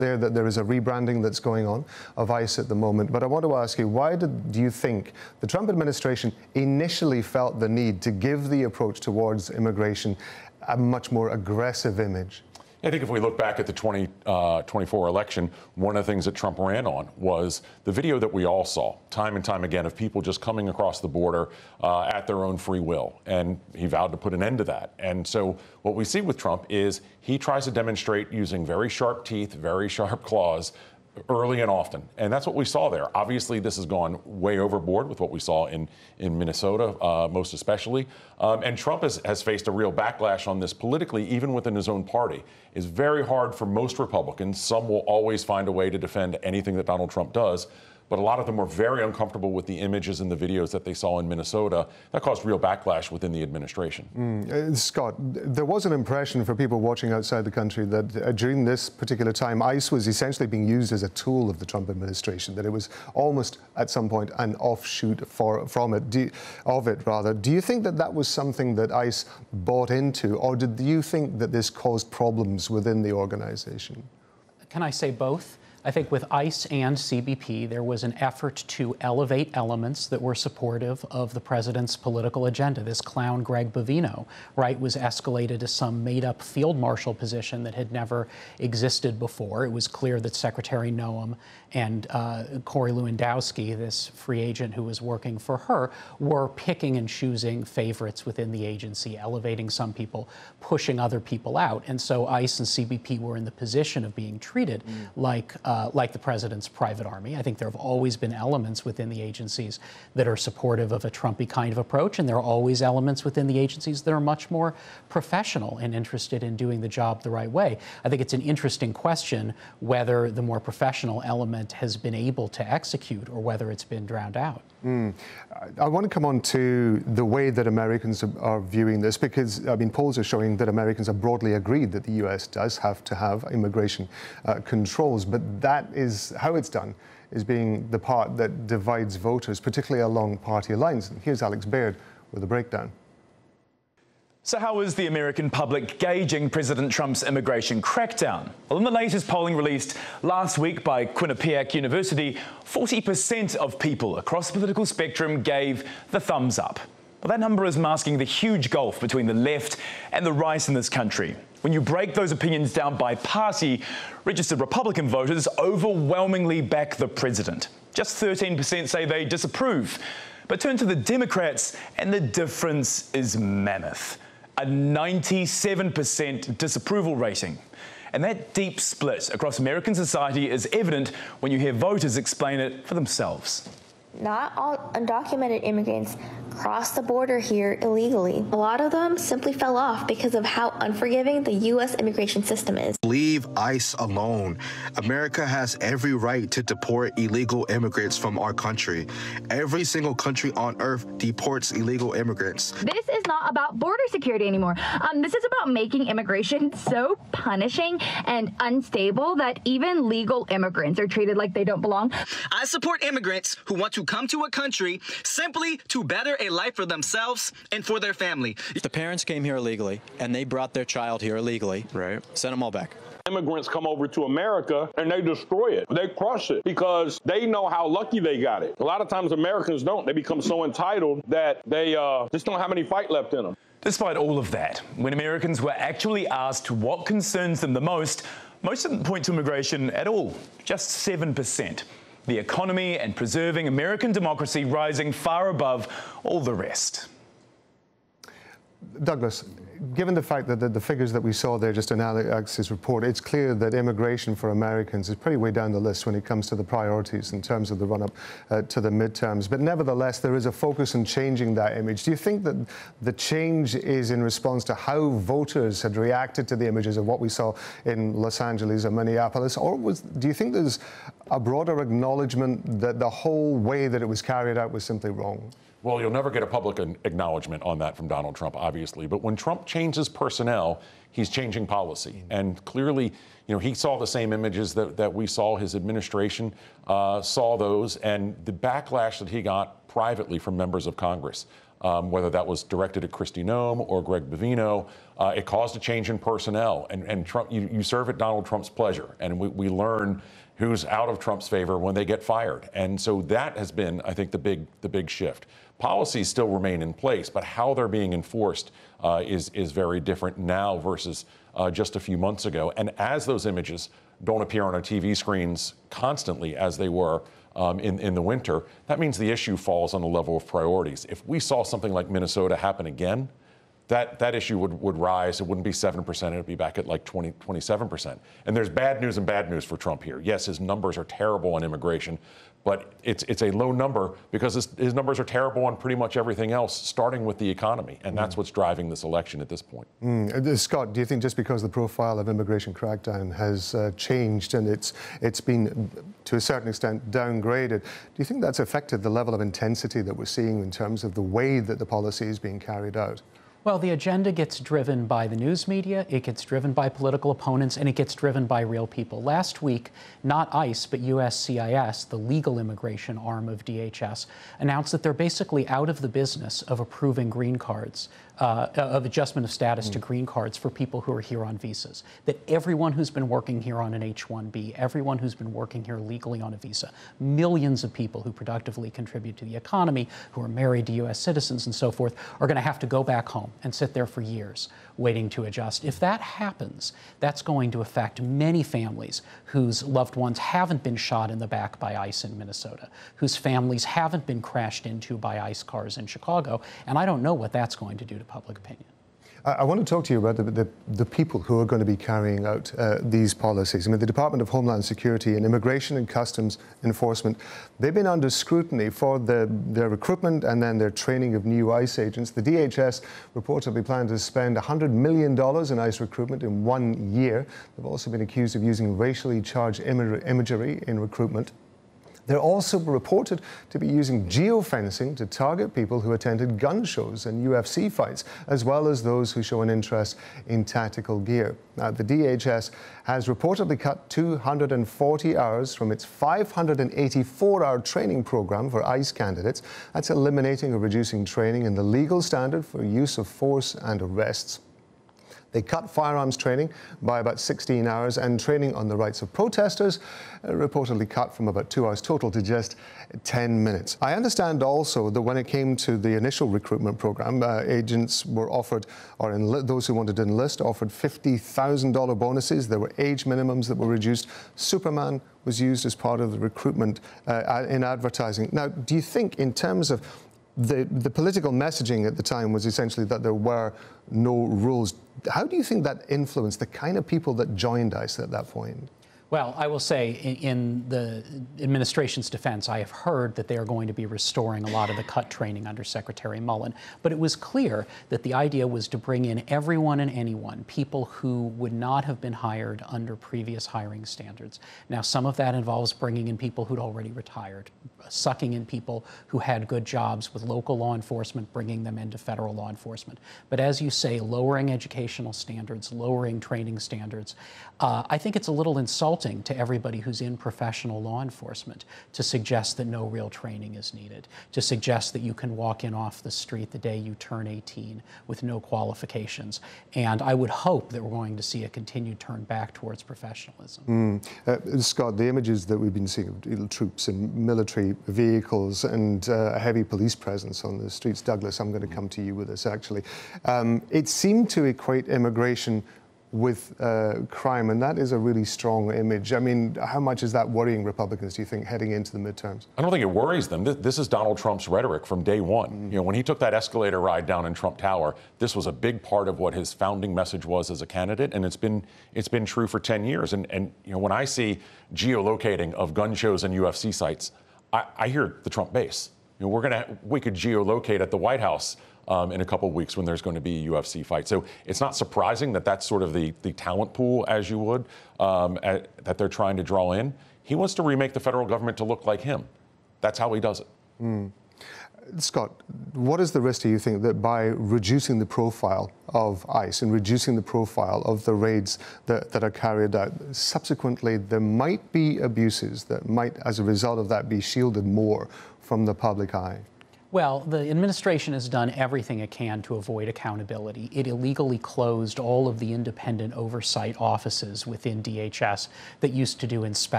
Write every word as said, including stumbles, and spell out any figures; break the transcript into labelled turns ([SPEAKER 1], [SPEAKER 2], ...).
[SPEAKER 1] there that there is a rebranding that's going on of ICE at the moment. But I want to ask you, why did, do you think the Trump administration initially felt the need to give the approach towards immigration a much more aggressive image?
[SPEAKER 2] I think if we look back at the twenty twenty-four election, one of the things that Trump ran on was the video that we all saw time and time again of people just coming across the border uh, at their own free will. And he vowed to put an end to that. And so what we see with Trump is he tries to demonstrate using very sharp teeth, very sharp claws, early and often. And that's what we saw there. Obviously, this has gone way overboard with what we saw in, in Minnesota, uh, most especially. Um, and Trump has, has faced a real backlash on this politically, even within his own party. It's very hard for most Republicans. Some will always find a way to defend anything that Donald Trump does. But a lot of them were very uncomfortable with the images and the videos that they saw in Minnesota. That caused real backlash within the administration.
[SPEAKER 1] Mm. Uh, Scott, there was an impression for people watching outside the country that uh, during this particular time, ICE was essentially being used as a tool of the Trump administration, that it was almost at some point an offshoot for, from it, do, of it rather. Do you think that that was something that ICE bought into, or did you think that this caused problems within the organization?
[SPEAKER 3] Can I say both? I think with ICE and C B P, there was an effort to elevate elements that were supportive of the president's political agenda. This clown, Greg Bovino, right, was escalated to some made-up field marshal position that had never existed before. It was clear that Secretary Noem and uh, Corey Lewandowski, this free agent who was working for her, were picking and choosing favorites within the agency, elevating some people, pushing other people out. And so ICE and C B P were in the position of being treated mm. like uh, Uh, like the president's private army. I think there have always been elements within the agencies that are supportive of a Trumpy kind of approach, and there are always elements within the agencies that are much more professional and interested in doing the job the right way. I think it's an interesting question whether the more professional element has been able to execute or whether it's been drowned out.
[SPEAKER 1] Mm. I want to come on to the way that Americans are viewing this, because, I mean, polls are showing that Americans are broadly agreed that the U S does have to have immigration uh, controls, but that is how it's done is being the part that divides voters, particularly along party lines. And here's Alex Baird with a breakdown.
[SPEAKER 4] So how is the American public gauging President Trump's immigration crackdown? Well, in the latest polling released last week by Quinnipiac University, forty percent of people across the political spectrum gave the thumbs up. Well, that number is masking the huge gulf between the left and the right in this country. When you break those opinions down by party, registered Republican voters overwhelmingly back the president. Just thirteen percent say they disapprove. But turn to the Democrats, and the difference is mammoth. A ninety-seven percent disapproval rating. And that deep split across American society is evident when you hear voters explain it for themselves.
[SPEAKER 5] Not all undocumented immigrants cross the border here illegally. A lot of them simply fell off because of how unforgiving the U S immigration system is.
[SPEAKER 6] Leave ICE alone. America has every right to deport illegal immigrants from our country. Every single country on earth deports illegal immigrants.
[SPEAKER 7] This is not about border security anymore. Um, this is about making immigration so punishing and unstable that even legal immigrants are treated like they don't belong.
[SPEAKER 8] I support immigrants who want to come to a country simply to better a life for themselves and for their family.
[SPEAKER 9] If the parents came here illegally and they brought their child here illegally, right, send them all back.
[SPEAKER 10] Immigrants come over to America and they destroy it. They crush it because they know how lucky they got it. A lot of times Americans don't. They become so entitled that they uh, just don't have any fight left in them.
[SPEAKER 4] Despite all of that, when Americans were actually asked what concerns them the most, most didn't point to immigration at all, just seven percent. The economy and preserving American democracy rising far above all the rest.
[SPEAKER 1] Douglas, given the fact that the, the figures that we saw there just in Alex's report, it's clear that immigration for Americans is pretty way down the list when it comes to the priorities in terms of the run-up uh, to the midterms. But nevertheless, there is a focus on changing that image. Do you think that the change is in response to how voters had reacted to the images of what we saw in Los Angeles or Minneapolis? Or was, do you think there's a broader acknowledgement that the whole way that it was carried out was simply wrong?
[SPEAKER 2] Well, you'll never get a public acknowledgement on that from Donald Trump, obviously. But when Trump changes personnel, he's changing policy. And clearly, you know, he saw the same images that, that we saw. His administration uh, saw those. And the backlash that he got privately from members of Congress um, whether that was directed at Kristi Noem or Greg Bovino. Uh, it caused a change in personnel, and, and Trump, you, you serve at Donald Trump's pleasure, and we, we learn who's out of Trump's favor when they get fired. And so that has been, I think, the big the big shift. Policies still remain in place, but how they're being enforced uh, is, is very different now versus uh, just a few months ago. And as those images don't appear on our T V screens constantly as they were um, in, in the winter, that means the issue falls on the level of priorities. If we saw something like Minnesota happen again, that, that issue would, would rise. It wouldn't be seven percent. It would be back at like twenty, twenty-seven percent. And there's bad news and bad news for Trump here. Yes, his numbers are terrible on immigration, but it's it's a low number because his, his numbers are terrible on pretty much everything else, starting with the economy. And that's mm. what's driving this election at this point.
[SPEAKER 1] Mm. Scott, do you think just because the profile of immigration crackdown has uh, changed and it's it's been, to a certain extent, downgraded, do you think that's affected the level of intensity that we're seeing in terms of the way that the policy is being carried out?
[SPEAKER 3] Well, the agenda gets driven by the news media, it gets driven by political opponents, and it gets driven by real people. Last week, not ICE, but U S C I S, the legal immigration arm of D H S, announced that they're basically out of the business of approving green cards, uh, of adjustment of status mm. to green cards for people who are here on visas. That everyone who's been working here on an H one B, everyone who's been working here legally on a visa, millions of people who productively contribute to the economy, who are married to U S citizens and so forth, are going to have to go back home and sit there for years waiting to adjust. If that happens, that's going to affect many families whose loved ones haven't been shot in the back by ICE in Minnesota, whose families haven't been crashed into by ICE cars in Chicago, and I don't know what that's going to do to public opinion.
[SPEAKER 1] I want to talk to you about the, the, the people who are going to be carrying out uh, these policies. I mean, the Department of Homeland Security and Immigration and Customs Enforcement, they've been under scrutiny for the, their recruitment and then their training of new ICE agents. The D H S reportedly planned to spend one hundred million dollars in ICE recruitment in one year. They've also been accused of using racially charged imagery in recruitment. They're also reported to be using geofencing to target people who attended gun shows and U F C fights, as well as those who show an interest in tactical gear. Now, the D H S has reportedly cut two hundred forty hours from its five hundred eighty-four hour training program for ICE candidates. That's eliminating or reducing training in the legal standard for use of force and arrests. They cut firearms training by about sixteen hours, and training on the rights of protesters uh, reportedly cut from about two hours total to just ten minutes. I understand also that when it came to the initial recruitment program, uh, agents were offered, or enli- those who wanted to enlist, offered fifty thousand dollars bonuses. There were age minimums that were reduced. Superman was used as part of the recruitment uh, in advertising. Now, do you think, in terms of The, the political messaging at the time was essentially that there were no rules. How do you think that influenced the kind of people that joined ICE at that point?
[SPEAKER 3] Well, I will say, in, in the administration's defense, I have heard that they are going to be restoring a lot of the cut training under Secretary Mullen. But it was clear that the idea was to bring in everyone and anyone, people who would not have been hired under previous hiring standards. Now, some of that involves bringing in people who'd already retired, sucking in people who had good jobs with local law enforcement, bringing them into federal law enforcement. But as you say, lowering educational standards, lowering training standards, uh, I think it's a little insulting to everybody who's in professional law enforcement to suggest that no real training is needed, to suggest that you can walk in off the street the day you turn eighteen with no qualifications. And I would hope that we're going to see a continued turn back towards professionalism.
[SPEAKER 1] Mm. Uh, Scott, the images that we've been seeing of troops in military vehicles and uh, a heavy police presence on the streets, Douglas, I'm going to come to you with this actually. Um, it seemed to equate immigration with uh, crime, and that is a really strong image. I mean, how much is that worrying Republicans, do you think, heading into the midterms?
[SPEAKER 2] I don't think it worries them. This, this is Donald Trump's rhetoric from day one. Mm. You know, when he took that escalator ride down in Trump Tower, this was a big part of what his founding message was as a candidate, and it's been it's been true for ten years. And, and you know, when I see geolocating of gun shows and U F C sites, I, I hear the Trump base. You know, we're gonna we could geolocate at the White House Um, in a couple of weeks when there's going to be a U F C fight. So it's not surprising that that's sort of the, the talent pool, as you would, um, at, that they're trying to draw in. He wants to remake the federal government to look like him. That's how he does it.
[SPEAKER 1] Mm. Scott, what is the risk, do you think, that by reducing the profile of ICE and reducing the profile of the raids that, that are carried out, subsequently there might be abuses that might, as a result of that, be shielded more from the public eye?
[SPEAKER 3] Well, the administration has done everything it can to avoid accountability. It illegally closed all of the independent oversight offices within D H S that used to do inspections.